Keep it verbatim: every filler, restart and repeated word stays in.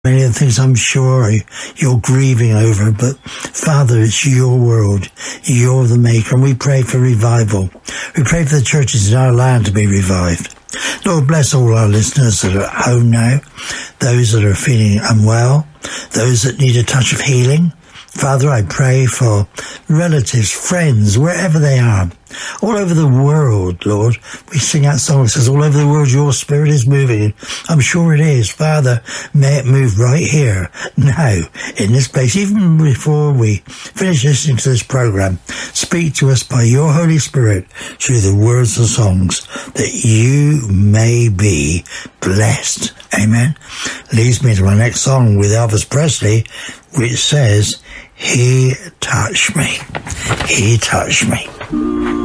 Many of the things I'm sure you're grieving over, but Father, it's your world. You're the maker, and we pray for revival. We pray for the churches in our land to be revived. Lord, bless all our listeners that are at home now, those that are feeling unwell, those that need a touch of healing. Father, I pray for relatives, friends, wherever they are, all over the world, Lord. We sing that song that says, all over the world your spirit is moving. I'm sure it is. Father, may it move right here, now, in this place. Even before we finish listening to this program, speak to us by your Holy Spirit through the words and songs, that you may be blessed. Amen. Leads me to my next song with Elvis Presley, which says, He touched me. He touched me.